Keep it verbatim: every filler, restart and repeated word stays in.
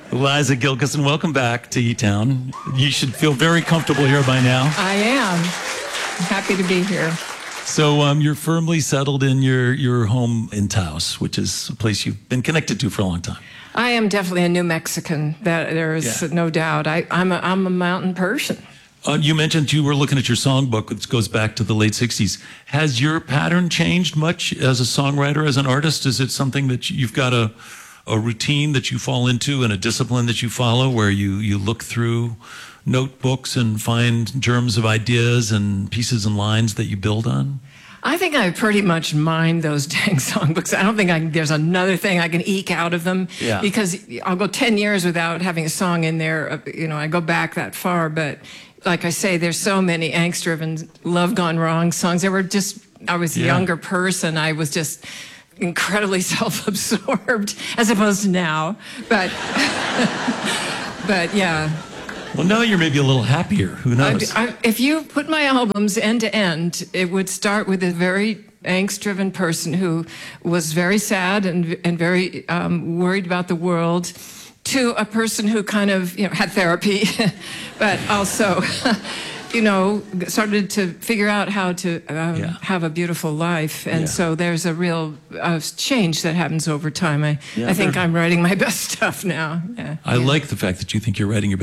Liza Gilkison, welcome back to E-Town. You should feel very comfortable here by now. I am. I'm happy to be here. So um, you're firmly settled in your, your home in Taos, which is a place you've been connected to for a long time. I am definitely a New Mexican. That there is Yeah. no doubt. I, I'm, a, I'm a mountain person. Uh, you mentioned you were looking at your songbook, which goes back to the late sixties. Has your pattern changed much as a songwriter, as an artist? Is it something that you've got a, a routine that you fall into and a discipline that you follow where you, you look through notebooks and find germs of ideas and pieces and lines that you build on? I think I pretty much mind those dang songbooks. I don't think I, there's another thing I can eke out of them. Yeah. Because I'll go ten years without having a song in there. Uh, You know, I go back that far. But like I say, there's so many angst-driven, love gone wrong songs. There were just, I was a Yeah. younger person. I was just incredibly self-absorbed as opposed to now. But, but yeah. Well, now you're maybe a little happier. Who knows? I, I, if you put my albums end to end, it would start with a very angst-driven person who was very sad and and very um, worried about the world, to a person who kind of you know had therapy, but also, you know, started to figure out how to um, Yeah. have a beautiful life. And Yeah. so there's a real uh, change that happens over time. I Yeah, I think there- I'm writing my best stuff now. Yeah. I Yeah. like the fact that you think you're writing your